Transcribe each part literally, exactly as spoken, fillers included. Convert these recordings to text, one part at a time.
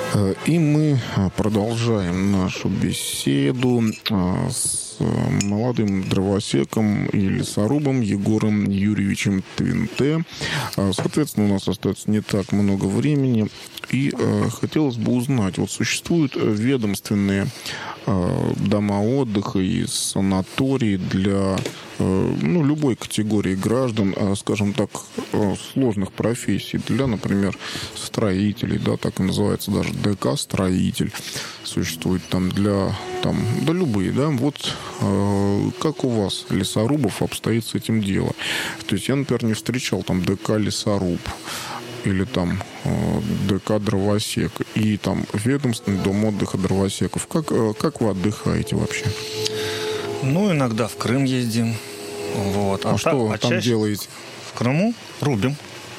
И мы продолжаем нашу беседу с молодым дровосеком и лесорубом Егором Юрьевичем Твинте. Соответственно, у нас остается не так много времени. И хотелось бы узнать, вот существуют ведомственные дома отдыха и санатории для ну, любой категории граждан, скажем так, сложных профессий, для, например, строителей, да, так и называется даже ДК-строитель, существует там для, там, да, любые, да, вот как у вас, лесорубов, обстоит с этим дело? То есть я, например, не встречал там ДК-лесоруб, или там э, ДК «Дровосек», и там ведомственный дом отдыха дровосеков. Как, э, как вы отдыхаете вообще? Ну, иногда в Крым ездим. Вот. А, а что так, там а делаете? В Крыму рубим.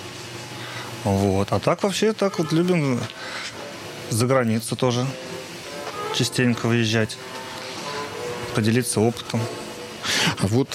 Вот. А так вообще так вот любим за границу тоже частенько выезжать, поделиться опытом. А вот...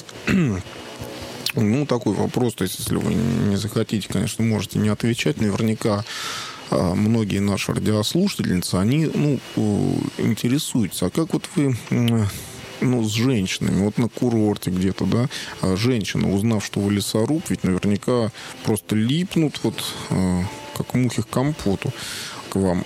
Ну, такой вопрос, то есть, если вы не захотите, конечно, можете не отвечать. Наверняка многие наши радиослушательницы, они, ну, интересуются. А как вот вы, ну, с женщинами, вот на курорте где-то, да, женщина, узнав, что вы лесоруб, ведь наверняка просто липнут, вот, как мухи к компоту к вам.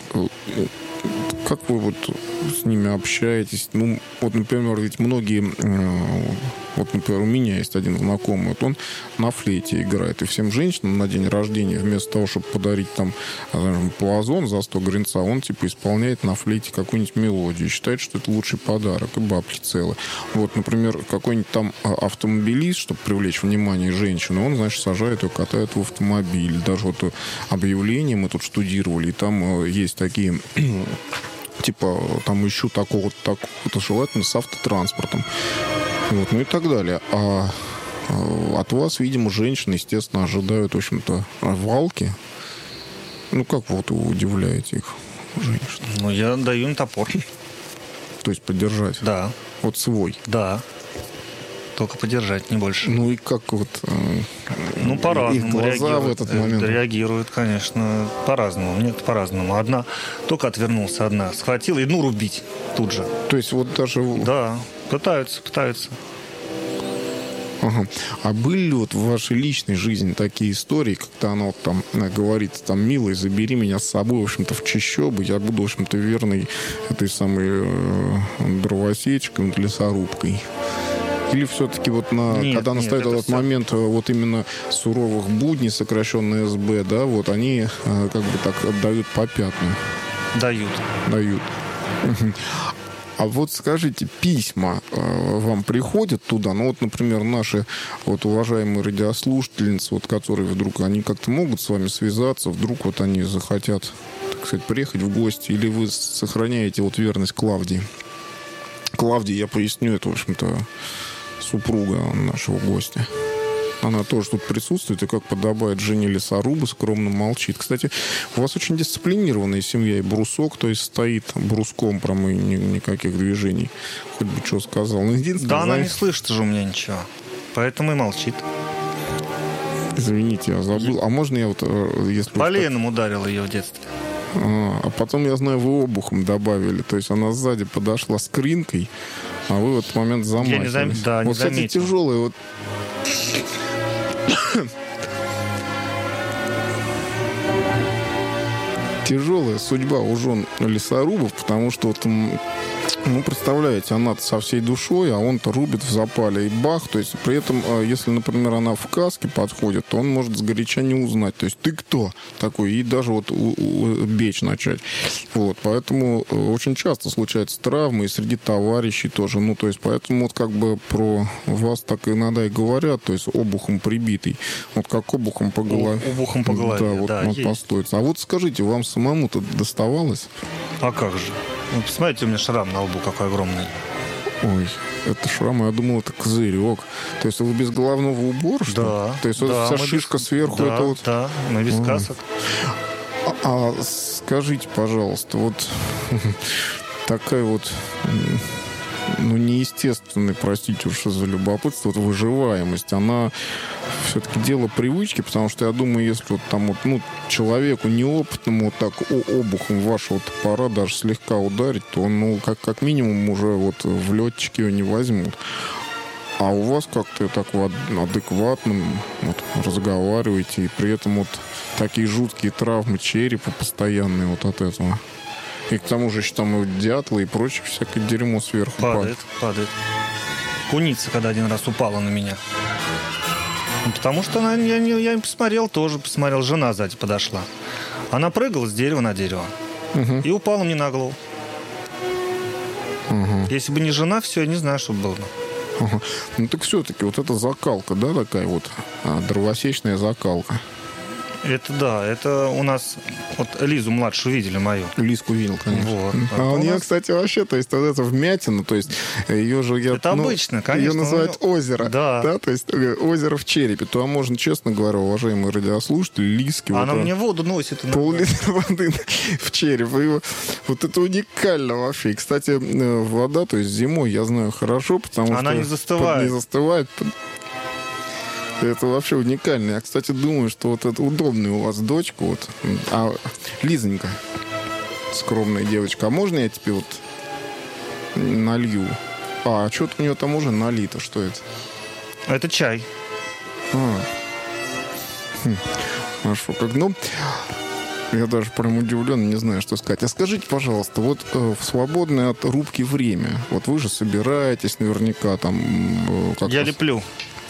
Как вы вот с ними общаетесь? Ну, вот, например, ведь многие... Вот, например, у меня есть один знакомый, вот он на флейте играет. И всем женщинам на день рождения, вместо того, чтобы подарить там, скажем, плазон за сто гринца, он, типа, исполняет на флейте какую-нибудь мелодию. И считает, что это лучший подарок. И бабки целые. Вот, например, какой-нибудь там автомобилист, чтобы привлечь внимание женщины, он, значит, сажает ее, катает в автомобиль. Даже вот объявление мы тут штудировали, и там есть такие... Типа, там ищу такого-то, такого-то, желательно с автотранспортом. Вот, ну и так далее. А от вас, видимо, женщины, естественно, ожидают, в общем-то, валки. Ну, как вот вы удивляете их, женщин? Ну, я даю им топор. То есть поддержать? Да. Вот свой? Да. Только поддержать, не больше. Ну и как вот ну, по-разному их глаза в этот момент? Реагируют, конечно, по-разному. Нет, по-разному. Одна только отвернулся, одна схватила и ну рубить тут же. То есть вот даже... Да, пытаются, пытаются. Ага. А были ли вот в вашей личной жизни такие истории, когда она вот там говорит, там, милый, забери меня с собой, в общем-то, в чащобу, я буду, в общем-то, верной этой самой э, дровосечкой, лесорубкой? Или все-таки вот на, нет, когда настает нет, этот все... момент вот именно суровых будней, сокращенной СБ, да, вот они как бы так отдают по пятнам? Дают. Дают. А вот скажите, письма э, вам приходят туда? Ну вот, например, наши вот уважаемые радиослушательницы, вот, которые вдруг, они как-то могут с вами связаться, вдруг вот они захотят, так сказать, приехать в гости, или вы сохраняете вот верность Клавдии? Клавдии, я поясню, это, в общем-то, супруга нашего гостя. Она тоже тут присутствует, и как подобает жене лесоруба, скромно молчит. Кстати, у вас очень дисциплинированная семья, и брусок, то есть стоит бруском, прям и ни, никаких движений. Хоть бы что сказал. Но единственное, да, знаете... она не слышит же у меня ничего, поэтому и молчит. Извините, я забыл. А можно я вот... Если Поленом так... ударил ее в детстве. А, а потом, я знаю, вы обухом добавили. То есть она сзади подошла с кринкой, а вы в этот момент замахивались. Я не зам... да, вот, не кстати, заметил. тяжелые. Вот... Тяжелая судьба у жен лесорубов, потому что вот, ну, представляете, она-то со всей душой, а он-то рубит в запале и бах. То есть при этом, если, например, она в каске подходит, то он может сгоряча не узнать. То есть ты кто такой? И даже вот у, у, бечь начать. Вот, поэтому очень часто случаются травмы и среди товарищей тоже. Ну, то есть поэтому вот как бы про вас так иногда и говорят, то есть обухом прибитый. Вот как обухом по голове. Обухом по голове, да. Вот, да, вот пословица. А вот скажите, вам самому-то доставалось? А как же? Ну, посмотрите, у меня шрам на лбу какой огромный. Ой, это шрам, я думал, это козырек. То есть вы без головного убора, что Да. ли? То есть да, вот вся шишка без... сверху, да, это вот... Да, мы без касок. А, а скажите, пожалуйста, вот такая вот ну, неестественной, простите уж за любопытство, вот выживаемость, она все-таки дело привычки, потому что я думаю, если вот там вот, ну, человеку неопытному вот так обухом вашего топора даже слегка ударить, то он, ну, как, как минимум уже вот в летчики его не возьмут. А у вас как-то так вот адекватно вот, разговариваете, и при этом вот такие жуткие травмы черепа постоянные вот от этого. И к тому же еще там и дятлы и прочее всякое дерьмо сверху падает. Падает, падает. Куница, когда один раз упала на меня. Ну, потому что она, я, не, я не посмотрел, тоже посмотрел. Жена сзади подошла. Она прыгала с дерева на дерево. Угу. И упала мне на голову. Угу. Если бы не жена, все, я не знаю, что было бы. Ага. Ну так все-таки вот эта закалка, да, такая вот а, дровосечная закалка. Это да, это у нас вот Лизу младшую видели мою. Лизку видел, конечно. Вот. А у, у нее, нас... кстати, вообще, то есть вот это вмятина, то есть ее же я... Это ну, обычно, конечно. Ее называют нее... озеро. Да. да. То есть озеро в черепе. То, а можно, честно говоря, уважаемые радиослушатели, Лизки... Она вот, мне воду носит. Пол-литра воды в череп. И вот это уникально вообще. И, кстати, вода, то есть зимой, я знаю хорошо, потому Она что... Она не застывает. Не застывает. Это вообще уникально. Я, кстати, думаю, что вот это удобная у вас дочка. Вот. А Лизонька, скромная девочка, а можно я тебе вот налью? А, что-то у нее там уже налито. Что это? Это чай. А. Хм. Хорошо. Как, ну, я даже прям удивлен, не знаю, что сказать. А скажите, пожалуйста, вот э, в свободное от рубки время, вот вы же собираетесь наверняка там... Э, как я вас... леплю.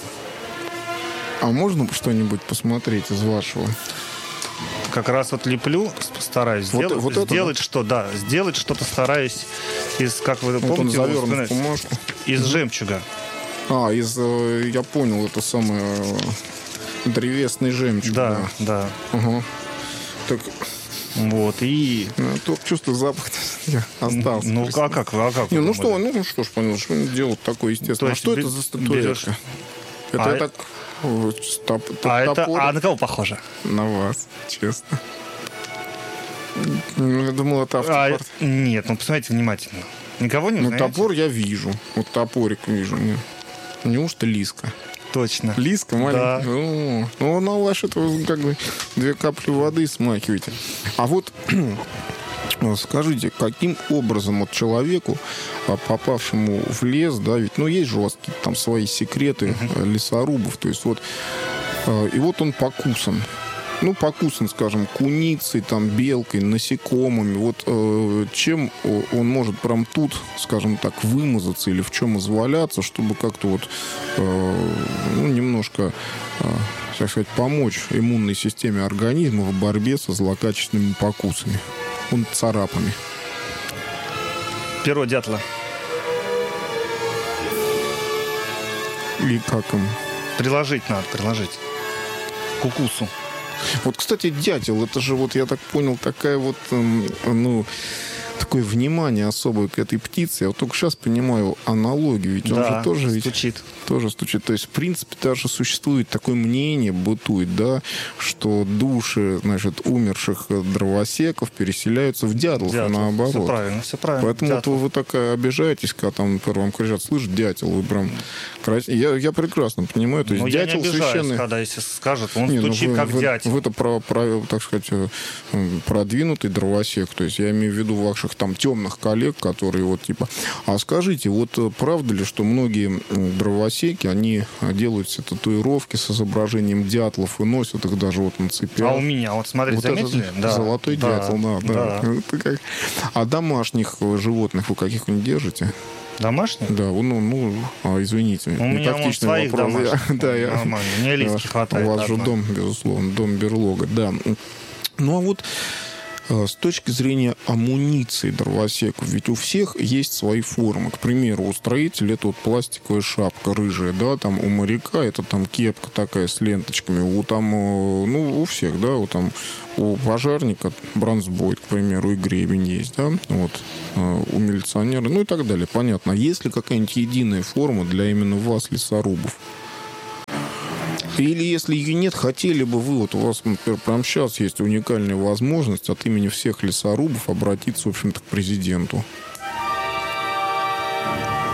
А можно что-нибудь посмотреть из вашего? Как раз вот леплю, стараюсь вот, сделать, вот это, сделать да? что, да, сделать что-то стараюсь из, как вы вот помните, он завернут в бумажку. Из жемчуга. А, из, я понял, это самое древесный жемчуг. Да, да. да. Ага. Так. Вот, и... Ну, только чувствую запах остался. Ну, а как вы, а как Не, вы ну что, ну что ж, понял, что делать такое, естественно. А что это за статуэтка? Это а я так... Стоп, а, это, а на кого похоже? На вас, честно. Я думал, это автопорт. А, нет, ну посмотрите внимательно. Никого не Ну, знаете? топор я вижу. Вот топорик вижу. Неужто Лизка? Точно. Лизка маленькая? Да. О, ну, на ваш это как бы две капли воды смахиваете. А вот... Скажите, каким образом вот человеку, попавшему в лес, да, ведь, ну, есть же у вас там свои секреты uh-huh. лесорубов, то есть вот, и вот он покусан, ну, покусан, скажем, куницей, там, белкой, насекомыми, вот чем он может прям тут, скажем так, вымазаться или в чем изваляться, чтобы как-то вот, ну, немножко, так сказать, помочь иммунной системе организма в борьбе со злокачественными покусами. Он царапами. Перо дятла. И как им? Приложить надо, приложить. К укусу. Вот, кстати, дятел, это же, вот я так понял, такая вот, ну, такое внимание особое к этой птице. Я вот только сейчас понимаю аналогию. Ведь да, он же тоже ведь стучит. Тоже стучит. То есть, в принципе, даже существует такое мнение, бытует, да, что души, значит, умерших дровосеков переселяются в дятлов, дятел. и наоборот. Все правильно, все правильно. Поэтому вот вы, вы так обижаетесь, когда там, например, вам кричат, слышь, дятел, вы прям... Я, я прекрасно понимаю. То есть, ну, дятел я не обижаюсь, священный... когда если скажут, он не, стучит, ну, вы, как вы, дятел. Вы-то, про, про, так сказать, продвинутый дровосек. То есть, я имею в виду ваших там темных коллег, которые вот типа... А скажите, вот правда ли, что многие дровосеки, они делают все татуировки с изображением дятлов и носят их даже вот на цепях? А у меня, вот смотрите, вот заметили? Да. Золотой да. дятел, да. да. да. Это как... А домашних животных вы каких-нибудь держите? Домашних? Да, ну, ну а, извините. У меня вон своих вопрос. домашних. Я, да, я, нормально. Мне Лизки хватает. У вас одной. же дом, безусловно, дом-берлога, да. Ну, а вот с точки зрения амуниции дровосеков, ведь у всех есть свои формы. К примеру, у строителя это вот пластиковая шапка рыжая, да, там у моряка это там кепка такая с ленточками, у там, ну, у всех, да, у там у пожарника бронзбойт, к примеру, и гребень есть, да, вот, у милиционера, ну и так далее. Понятно. Есть ли какая-нибудь единая форма для именно вас, лесорубов? Или если ее нет, хотели бы вы, вот у вас, например, прямо сейчас есть уникальная возможность от имени всех лесорубов обратиться, в общем-то, к президенту.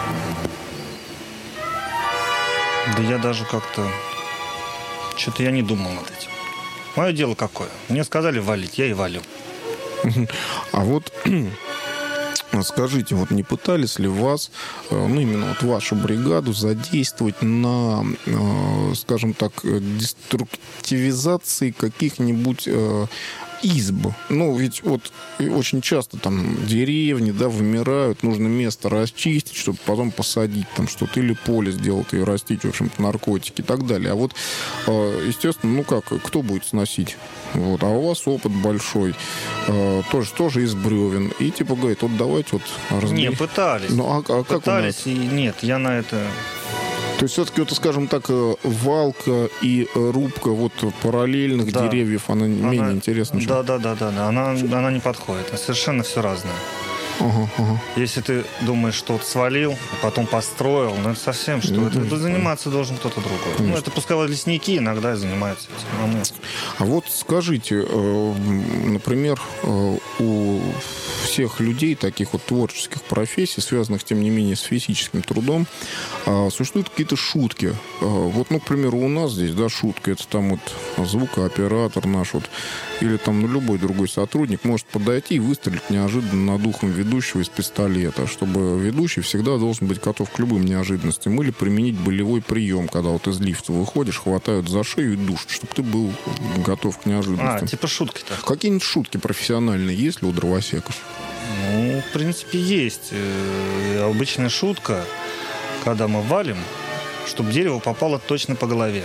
Да я даже как-то... Что-то я не думал над этим. Мое дело какое? Мне сказали валить, я и валю. А вот скажите, вот не пытались ли вас, ну, именно вот вашу бригаду задействовать на, скажем так, деструктивизации каких-нибудь изб? Ну, ведь вот очень часто там деревни, да, вымирают, нужно место расчистить, чтобы потом посадить там что-то, или поле сделать и растить, в общем-то, наркотики и так далее. А вот, естественно, ну как, кто будет сносить? Вот. А у вас опыт большой, тоже, тоже из бревен. И типа говорит, вот давайте вот разберем. Не, пытались. Ну, а, а как пытались, и нет, я на это... То есть все-таки, вот, скажем так, валка и рубка вот параллельных да. деревьев, она, она менее интересна? Да, да, да, да, да. Она, она не подходит. Совершенно все разное. Ага, ага. Если ты думаешь, что вот свалил, а потом построил, ну это совсем что? Ну, это конечно. Заниматься должен кто-то другой. Конечно. Ну, это пускай вот лесники иногда и занимаются этим. А, мы... а вот скажите, например, у всех людей, таких вот творческих профессий, связанных, тем не менее, с физическим трудом, существуют какие-то шутки. Вот, ну, к примеру, у нас здесь, да, шутка, это там вот звукооператор наш вот, или там ну, любой другой сотрудник может подойти и выстрелить неожиданно над ухом ведущего из пистолета, чтобы ведущий всегда должен быть готов к любым неожиданностям, или применить болевой прием, когда вот из лифта выходишь, хватают за шею и душат, чтобы ты был готов к неожиданностям. А, типа шутки-то. Какие-нибудь шутки профессиональные есть ли у дровосеков? Ну, в принципе, есть. Обычная шутка, когда мы валим, чтобы дерево попало точно по голове.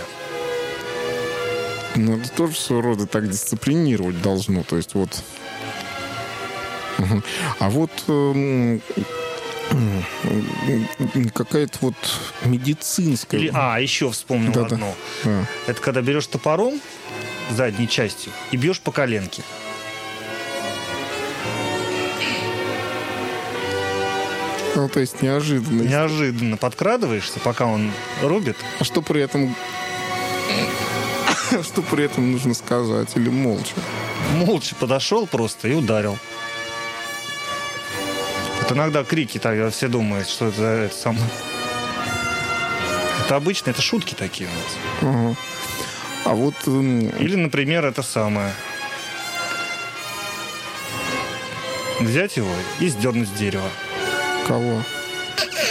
Ну, это тоже своего рода так дисциплинировать должно. То есть вот... А вот э, какая-то вот медицинская... Или, а, еще вспомнил Да-да. одно. А. Это когда берешь топором задней частью и бьешь по коленке. Ну, то есть неожиданно. Неожиданно подкрадываешься, пока он рубит. А что при этом... Что при этом нужно сказать? Или молча? Молча подошел просто и ударил. Вот иногда крики, так все думают, что это, это самое. Это обычно, это шутки такие у нас. Ага. А вот... эм, Или, например, это самое. Взять его и сдернуть с дерева. Кого?